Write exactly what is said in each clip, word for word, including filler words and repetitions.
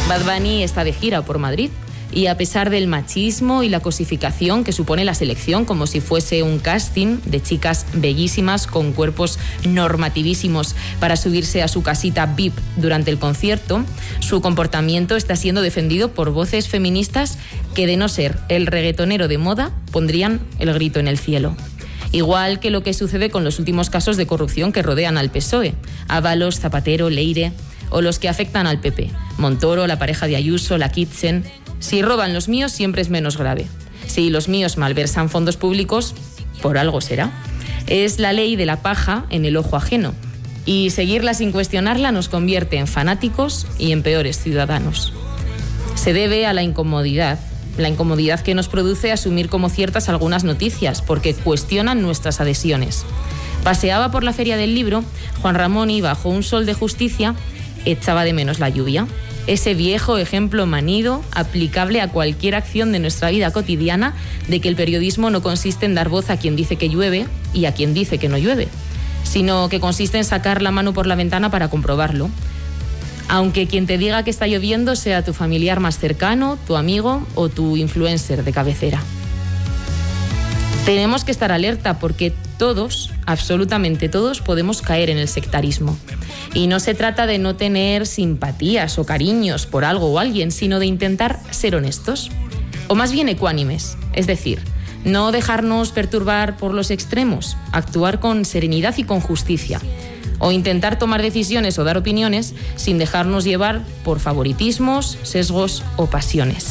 Bad Bunny está de gira por Madrid y a pesar del machismo y la cosificación que supone la selección, como si fuese un casting de chicas bellísimas con cuerpos normativísimos para subirse a su casita V I P durante el concierto, su comportamiento está siendo defendido por voces feministas que, de no ser el reggaetonero de moda, pondrían el grito en el cielo. Igual que lo que sucede con los últimos casos de corrupción que rodean al P S O E, Ábalos, Zapatero, Leire, o los que afectan al P P, Montoro, la pareja de Ayuso, la Kitchen. Si roban los míos, siempre es menos grave. Si los míos malversan fondos públicos, por algo será. Es la ley de la paja en el ojo ajeno, y seguirla sin cuestionarla nos convierte en fanáticos y en peores ciudadanos. Se debe a la incomodidad, la incomodidad que nos produce asumir como ciertas algunas noticias, porque cuestionan nuestras adhesiones. Paseaba por la Feria del Libro, Juan Ramón y bajo un sol de justicia echaba de menos la lluvia. Ese viejo ejemplo manido, aplicable a cualquier acción de nuestra vida cotidiana, de que el periodismo no consiste en dar voz a quien dice que llueve y a quien dice que no llueve, sino que consiste en sacar la mano por la ventana para comprobarlo. Aunque quien te diga que está lloviendo sea tu familiar más cercano, tu amigo o tu influencer de cabecera. Tenemos que estar alerta porque todos, absolutamente todos, podemos caer en el sectarismo. Y no se trata de no tener simpatías o cariños por algo o alguien, sino de intentar ser honestos, o más bien ecuánimes, es decir, no dejarnos perturbar por los extremos, actuar con serenidad y con justicia, o intentar tomar decisiones o dar opiniones sin dejarnos llevar por favoritismos, sesgos o pasiones.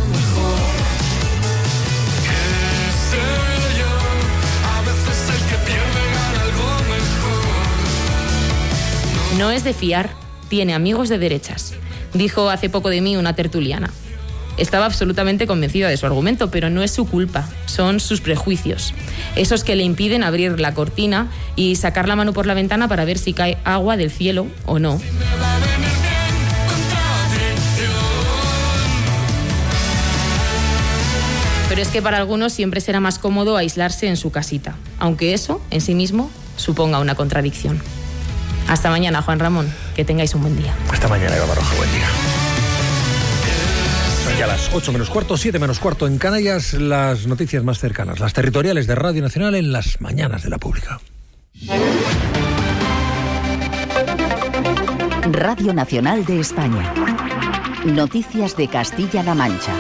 No es de fiar, tiene amigos de derechas, dijo hace poco de mí una tertuliana. Estaba absolutamente convencida de su argumento, pero no es su culpa, son sus prejuicios, esos que le impiden abrir la cortina y sacar la mano por la ventana para ver si cae agua del cielo o no. Pero es que para algunos siempre será más cómodo aislarse en su casita, aunque eso, en sí mismo, suponga una contradicción. Hasta mañana, Juan Ramón. Que tengáis un buen día. Hasta mañana, Eva Baroja. Buen día. Aquí a las ocho menos cuarto, siete menos cuarto en Canarias, las noticias más cercanas, las territoriales de Radio Nacional en las mañanas de la Pública. Radio Nacional de España. Noticias de Castilla-La Mancha.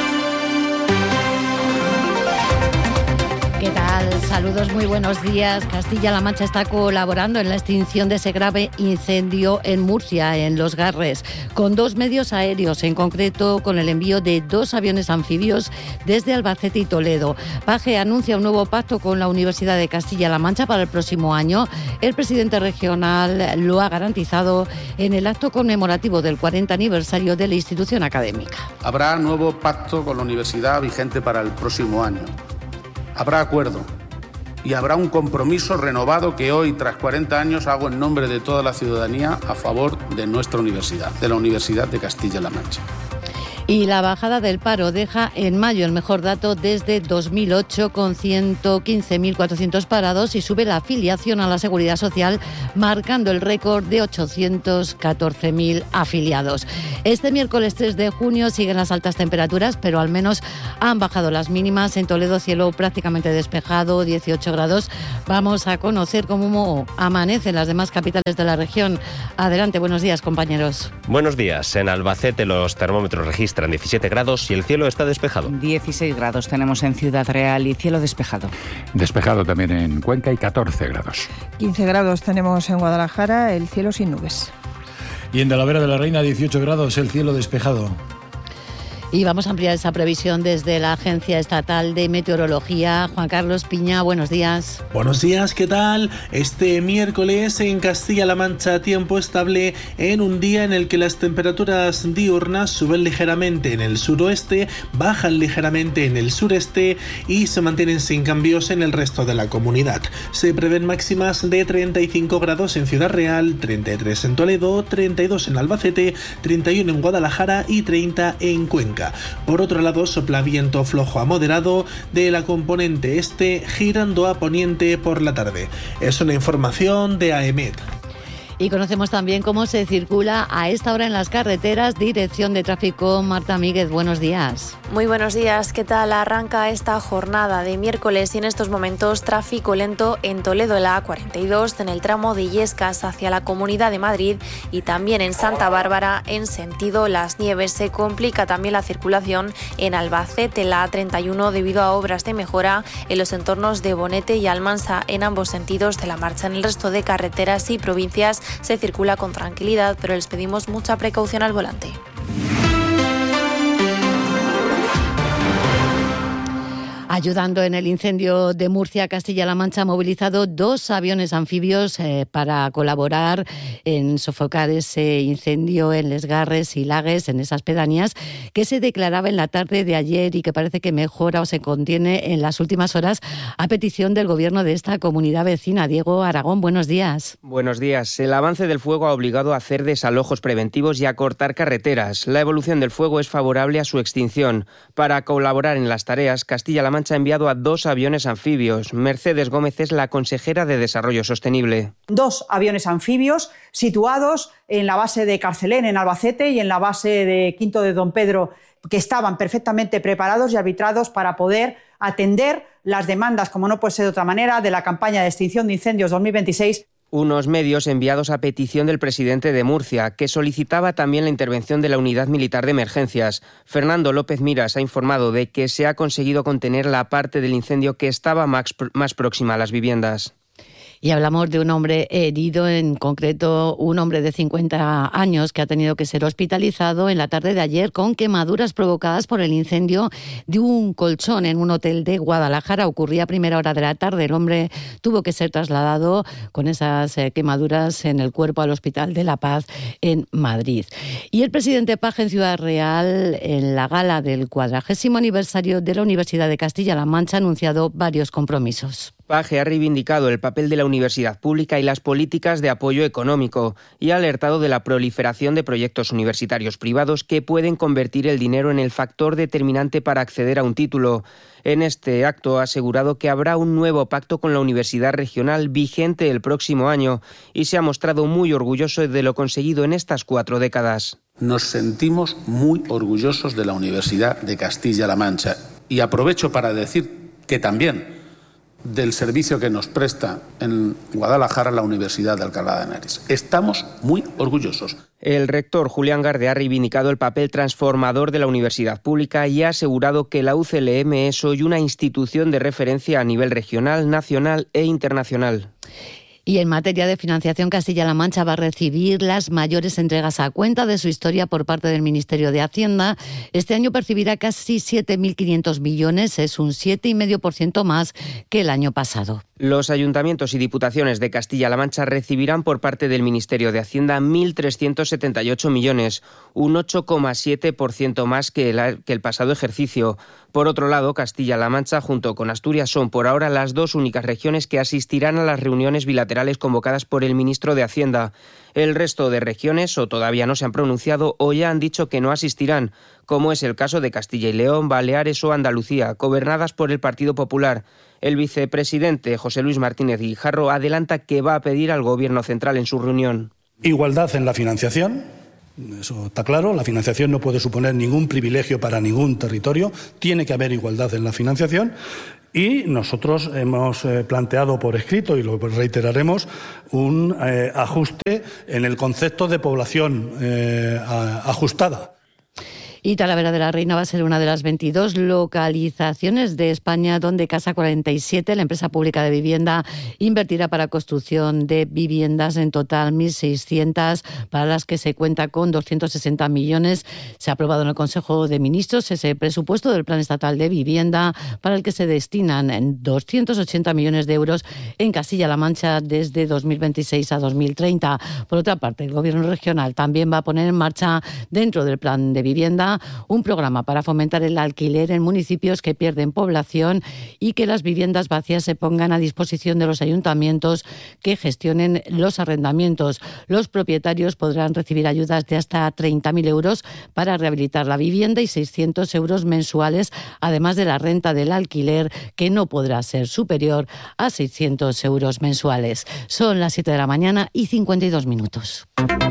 ¿Qué tal? Saludos, muy buenos días. Castilla-La Mancha está colaborando en la extinción de ese grave incendio en Murcia, en Los Garres, con dos medios aéreos, en concreto con el envío de dos aviones anfibios desde Albacete y Toledo. Paje anuncia un nuevo pacto con la Universidad de Castilla-La Mancha para el próximo año. El presidente regional lo ha garantizado en el acto conmemorativo del cuarenta aniversario de la institución académica. Habrá nuevo pacto con la universidad vigente para el próximo año. Habrá acuerdo y habrá un compromiso renovado que hoy, tras cuarenta años, hago en nombre de toda la ciudadanía a favor de nuestra universidad, de la Universidad de Castilla-La Mancha. Y la bajada del paro deja en mayo el mejor dato desde dos mil ocho, con ciento quince mil cuatrocientos parados, y sube la afiliación a la Seguridad Social, marcando el récord de ochocientos catorce mil afiliados. Este miércoles tres de junio siguen las altas temperaturas, pero al menos han bajado las mínimas. En Toledo, cielo prácticamente despejado, dieciocho grados. Vamos a conocer cómo amanecen las demás capitales de la región. Adelante, buenos días, compañeros. Buenos días. En Albacete los termómetros registran diecisiete grados y el cielo está despejado. dieciséis grados tenemos en Ciudad Real y cielo despejado. Despejado también en Cuenca y catorce grados. quince grados tenemos en Guadalajara, el cielo sin nubes. Y en Talavera de la Reina, dieciocho grados, el cielo despejado. Y vamos a ampliar esa previsión desde la Agencia Estatal de Meteorología. Juan Carlos Piña, buenos días. Buenos días, ¿qué tal? Este miércoles en Castilla-La Mancha, tiempo estable en un día en el que las temperaturas diurnas suben ligeramente en el suroeste, bajan ligeramente en el sureste y se mantienen sin cambios en el resto de la comunidad. Se prevén máximas de treinta y cinco grados en Ciudad Real, treinta y tres en Toledo, treinta y dos en Albacete, treinta y uno en Guadalajara y treinta en Cuenca. Por otro lado, sopla viento flojo a moderado de la componente este, girando a poniente por la tarde. Es una información de AEMET. Y conocemos también cómo se circula a esta hora en las carreteras. Dirección de Tráfico, Marta Míguez, buenos días. Muy buenos días, ¿qué tal? Arranca esta jornada de miércoles y en estos momentos tráfico lento en Toledo, en la A cuarenta y dos, en el tramo de Illescas hacia la Comunidad de Madrid y también en Santa Bárbara en sentido Las Nieves. Se complica también la circulación en Albacete, la A treinta y uno, debido a obras de mejora en los entornos de Bonete y Almansa en ambos sentidos de la marcha. En el resto de carreteras y provincias se circula con tranquilidad, pero les pedimos mucha precaución al volante. Ayudando en el incendio de Murcia, Castilla-La Mancha ha movilizado dos aviones anfibios eh, para colaborar en sofocar ese incendio en Les Garres y Lagues, en esas pedanías, que se declaraba en la tarde de ayer y que parece que mejora o se contiene en las últimas horas a petición del gobierno de esta comunidad vecina. Diego Aragón, buenos días. Buenos días. El avance del fuego ha obligado a hacer desalojos preventivos y a cortar carreteras. La evolución del fuego es favorable a su extinción. Para colaborar en las tareas, Castilla-La Mancha ha enviado a dos aviones anfibios. Mercedes Gómez es la consejera de Desarrollo Sostenible. Dos aviones anfibios situados en la base de Carcelén, en Albacete, y en la base de Quinto de Don Pedro, que estaban perfectamente preparados y arbitrados para poder atender las demandas, como no puede ser de otra manera, de la campaña de extinción de incendios dos mil veintiséis. Unos medios enviados a petición del presidente de Murcia, que solicitaba también la intervención de la Unidad Militar de Emergencias. Fernando López Miras ha informado de que se ha conseguido contener la parte del incendio que estaba más, más próxima a las viviendas. Y hablamos de un hombre herido, en concreto un hombre de cincuenta años que ha tenido que ser hospitalizado en la tarde de ayer con quemaduras provocadas por el incendio de un colchón en un hotel de Guadalajara. Ocurría a primera hora de la tarde. El hombre tuvo que ser trasladado con esas quemaduras en el cuerpo al Hospital de la Paz en Madrid. Y el presidente Paje en Ciudad Real, en la gala del cuadragésimo aniversario de la Universidad de Castilla-La Mancha, ha anunciado varios compromisos. Paje ha reivindicado el papel de la universidad pública y las políticas de apoyo económico y ha alertado de la proliferación de proyectos universitarios privados que pueden convertir el dinero en el factor determinante para acceder a un título. En este acto ha asegurado que habrá un nuevo pacto con la Universidad Regional vigente el próximo año y se ha mostrado muy orgulloso de lo conseguido en estas cuatro décadas. Nos sentimos muy orgullosos de la Universidad de Castilla-La Mancha y aprovecho para decir que también del servicio que nos presta en Guadalajara la Universidad de Alcalá de Henares. Estamos muy orgullosos. El rector Julián Garde ha reivindicado el papel transformador de la universidad pública y ha asegurado que la U C L M es hoy una institución de referencia a nivel regional, nacional e internacional. Y en materia de financiación, Castilla-La Mancha va a recibir las mayores entregas a cuenta de su historia por parte del Ministerio de Hacienda. Este año percibirá casi siete mil quinientos millones, es un siete coma cinco por ciento más que el año pasado. Los ayuntamientos y diputaciones de Castilla-La Mancha recibirán por parte del Ministerio de Hacienda mil trescientos setenta y ocho millones, un ocho coma siete por ciento más que el, que el pasado ejercicio. Por otro lado, Castilla-La Mancha junto con Asturias son por ahora las dos únicas regiones que asistirán a las reuniones bilaterales convocadas por el ministro de Hacienda. El resto de regiones o todavía no se han pronunciado o ya han dicho que no asistirán, como es el caso de Castilla y León, Baleares o Andalucía, gobernadas por el Partido Popular. El vicepresidente José Luis Martínez Guijarro adelanta que va a pedir al Gobierno central en su reunión. Igualdad en la financiación, eso está claro, la financiación no puede suponer ningún privilegio para ningún territorio, tiene que haber igualdad en la financiación. Y nosotros hemos eh, planteado por escrito, y lo reiteraremos, un eh, ajuste en el concepto de población eh, a, ajustada. Y Talavera de la Reina va a ser una de las veintidós localizaciones de España donde Casa cuarenta y siete, la empresa pública de vivienda, invertirá para construcción de viviendas, en total mil seiscientas, para las que se cuenta con doscientos sesenta millones. Se ha aprobado en el Consejo de Ministros ese presupuesto del Plan Estatal de Vivienda, para el que se destinan doscientos ochenta millones de euros en Castilla-La Mancha desde dos mil veintiséis a dos mil treinta. Por otra parte, el Gobierno regional también va a poner en marcha, dentro del Plan de Vivienda, presenta un programa para fomentar el alquiler en municipios que pierden población y que las viviendas vacías se pongan a disposición de los ayuntamientos que gestionen los arrendamientos. Los propietarios podrán recibir ayudas de hasta treinta mil euros para rehabilitar la vivienda y seiscientos euros mensuales, además de la renta del alquiler, que no podrá ser superior a seiscientos euros mensuales. Son las siete de la mañana y cincuenta y dos minutos.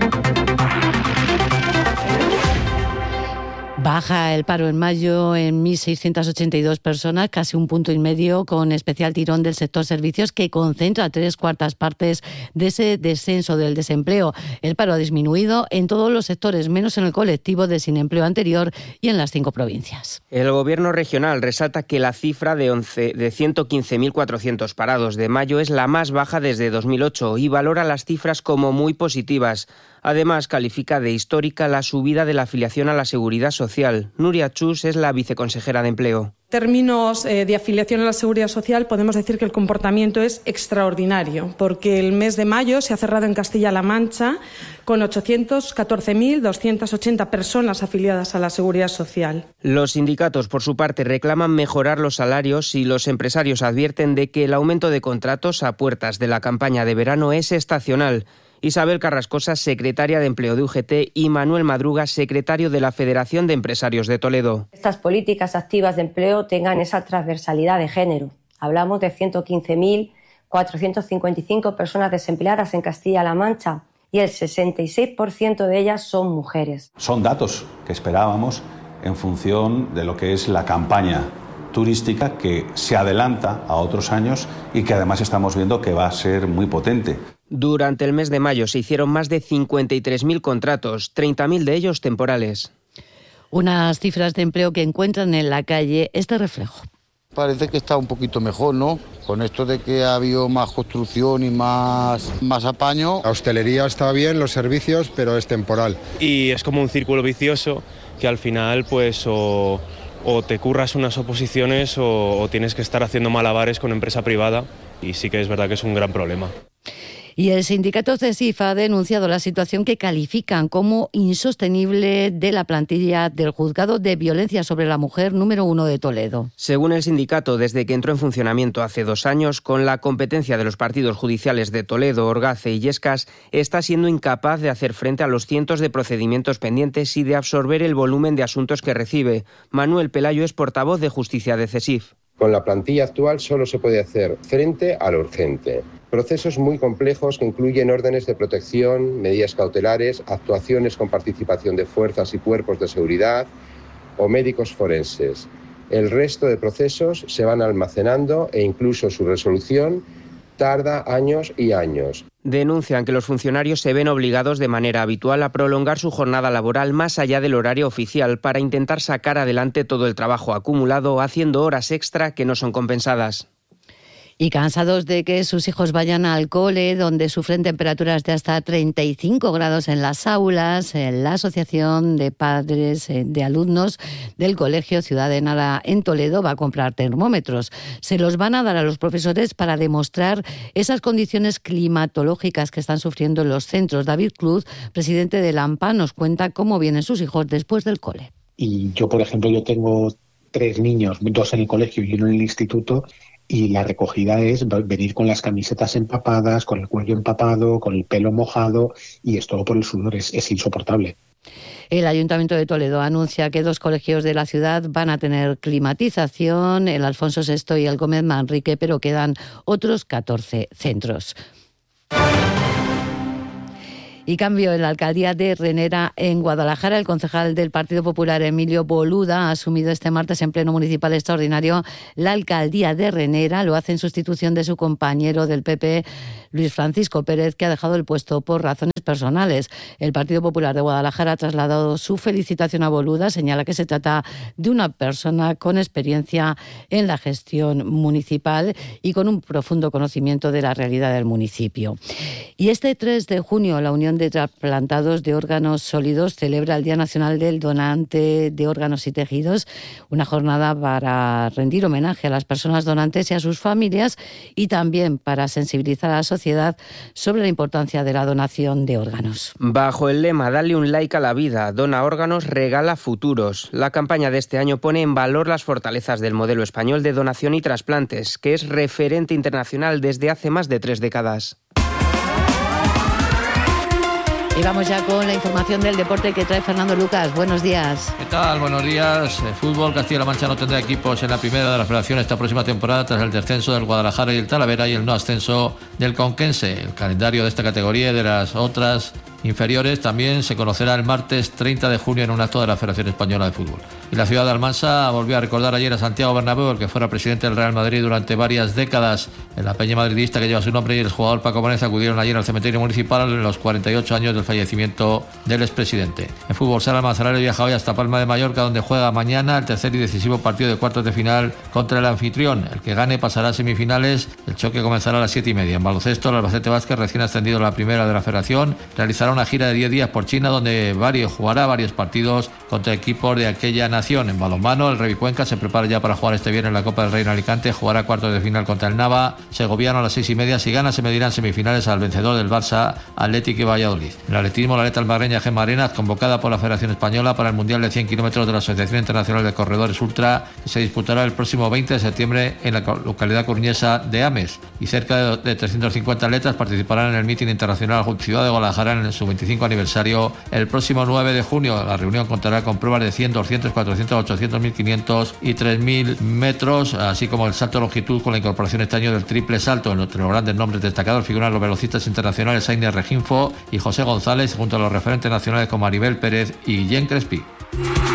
Baja el paro en mayo en mil seiscientas ochenta y dos personas, casi un punto y medio, con especial tirón del sector servicios, que concentra tres cuartas partes de ese descenso del desempleo. El paro ha disminuido en todos los sectores, menos en el colectivo de sin empleo anterior y en las cinco provincias. El Gobierno regional resalta que la cifra de, once, de ciento quince mil cuatrocientos parados de mayo es la más baja desde dos mil ocho y valora las cifras como muy positivas. Además, califica de histórica la subida de la afiliación a la Seguridad Social. Nuria Chus es la viceconsejera de Empleo. En términos eh, de afiliación a la Seguridad Social, podemos decir que el comportamiento es extraordinario, porque el mes de mayo se ha cerrado en Castilla-La Mancha con ochocientos catorce mil doscientas ochenta personas afiliadas a la Seguridad Social. Los sindicatos, por su parte, reclaman mejorar los salarios y los empresarios advierten de que el aumento de contratos a puertas de la campaña de verano es estacional. Isabel Carrascosa, secretaria de Empleo de U G T, y Manuel Madruga, secretario de la Federación de Empresarios de Toledo. Estas políticas activas de empleo tengan esa transversalidad de género. Hablamos de ciento quince mil cuatrocientas cincuenta y cinco personas desempleadas en Castilla-La Mancha y el sesenta y seis por ciento de ellas son mujeres. Son datos que esperábamos en función de lo que es la campaña turística, que se adelanta a otros años y que además estamos viendo que va a ser muy potente. Durante el mes de mayo se hicieron más de cincuenta y tres mil contratos, treinta mil de ellos temporales. Unas cifras de empleo que encuentran en la calle este reflejo. Parece que está un poquito mejor, ¿no? Con esto de que ha habido más construcción y más, más apaño. La hostelería está bien, los servicios, pero es temporal. Y es como un círculo vicioso que al final pues o, o te curras unas oposiciones o, o tienes que estar haciendo malabares con empresa privada, y sí que es verdad que es un gran problema. Y el sindicato CESIF ha denunciado la situación que califican como insostenible de la plantilla del Juzgado de Violencia sobre la Mujer número uno de Toledo. Según el sindicato, desde que entró en funcionamiento hace dos años, con la competencia de los partidos judiciales de Toledo, Orgaz y Illescas, está siendo incapaz de hacer frente a los cientos de procedimientos pendientes y de absorber el volumen de asuntos que recibe. Manuel Pelayo es portavoz de Justicia de CESIF. Con la plantilla actual solo se puede hacer frente a lo urgente. Procesos muy complejos que incluyen órdenes de protección, medidas cautelares, actuaciones con participación de fuerzas y cuerpos de seguridad o médicos forenses. El resto de procesos se van almacenando e incluso su resolución tarda años y años. Denuncian que los funcionarios se ven obligados de manera habitual a prolongar su jornada laboral más allá del horario oficial para intentar sacar adelante todo el trabajo acumulado, haciendo horas extra que no son compensadas. Y cansados de que sus hijos vayan al cole, donde sufren temperaturas de hasta treinta y cinco grados en las aulas, la Asociación de Padres de Alumnos del Colegio Ciudad de Nara en Toledo va a comprar termómetros. Se los van a dar a los profesores para demostrar esas condiciones climatológicas que están sufriendo los centros. David Cruz, presidente de la AMPA, nos cuenta cómo vienen sus hijos después del cole. Y yo, por ejemplo, yo tengo tres niños, dos en el colegio y uno en el instituto, y la recogida es venir con las camisetas empapadas, con el cuello empapado, con el pelo mojado, y es todo por el sudor, es, es insoportable. El Ayuntamiento de Toledo anuncia que dos colegios de la ciudad van a tener climatización, el Alfonso sexto y el Gómez Manrique, pero quedan otros catorce centros. Y cambio en la alcaldía de Renera, en Guadalajara. El concejal del Partido Popular, Emilio Boluda, ha asumido este martes en pleno municipal extraordinario la alcaldía de Renera. Lo hace en sustitución de su compañero del P P, Luis Francisco Pérez, que ha dejado el puesto por razones personales. El Partido Popular de Guadalajara ha trasladado su felicitación a Boluda. Señala que se trata de una persona con experiencia en la gestión municipal y con un profundo conocimiento de la realidad del municipio. Y este tres de junio, la Unión de Trasplantados de Órganos Sólidos celebra el Día Nacional del Donante de Órganos y Tejidos, una jornada para rendir homenaje a las personas donantes y a sus familias, y también para sensibilizar a la sociedad sociedad sobre la importancia de la donación de órganos. Bajo el lema Dale un like a la vida, dona órganos, regala futuros. La campaña de este año pone en valor las fortalezas del modelo español de donación y trasplantes, que es referente internacional desde hace más de tres décadas. Y vamos ya con la información del deporte que trae Fernando Lucas. Buenos días. ¿Qué tal? Buenos días. El fútbol Castilla-La Mancha no tendrá equipos en la primera de la Federación esta próxima temporada tras el descenso del Guadalajara y el Talavera y el no ascenso del Conquense. El calendario de esta categoría y de las otras inferiores también se conocerá el martes treinta de junio en un acto de la Federación Española de Fútbol. Y la ciudad de Almansa volvió a recordar ayer a Santiago Bernabéu, el que fuera presidente del Real Madrid durante varias décadas. En la peña madridista que lleva su nombre y el jugador Paco Bonez acudieron ayer al cementerio municipal en los cuarenta y ocho años del fallecimiento del expresidente. En fútbol sala, Manzanares viaja hoy hasta Palma de Mallorca, donde juega mañana el tercer y decisivo partido de cuartos de final contra el anfitrión. El que gane pasará a semifinales. El choque comenzará a las siete y media. En baloncesto, el Albacete Vázquez, recién ascendido a la primera de la Federación, realizará una gira de diez días por China, donde varios jugará varios partidos contra equipos de aquella nación. En balonmano, el Revicuenca se prepara ya para jugar este viernes en la Copa del Rey en Alicante. Jugará cuartos de final contra el Nava segoviano a las seis y media. Si gana, se medirán semifinales al vencedor del Barça, Atlético y Valladolid. En el atletismo, la atleta almagreña Gemma Arenas, convocada por la Federación Española para el Mundial de cien kilómetros de la Asociación Internacional de Corredores Ultra, que se disputará el próximo veinte de septiembre en la localidad coruñesa de Ames. Y cerca de trescientos cincuenta atletas participarán en el mítin internacional Ciudad de Guadalajara en su veinticinco aniversario el próximo nueve de junio. La reunión contará con pruebas de cien, doscientos, cuatrocientos, ochocientos, mil quinientos y tres mil metros, así como el salto de longitud, con la incorporación este año del triple salto. Entre los grandes nombres destacados figuran los velocistas internacionales Ainer Reginfo y José González, junto a los referentes nacionales como Maribel Pérez y Jen Crespi.